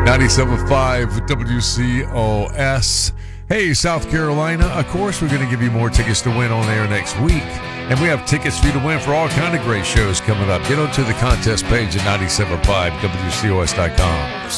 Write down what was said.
97.5 WCOS. Hey, South Carolina, of course, we're going to give you more tickets to win on air next week. And we have tickets for you to win for all kind of great shows coming up. Get onto the contest page at 97.5WCOS.com.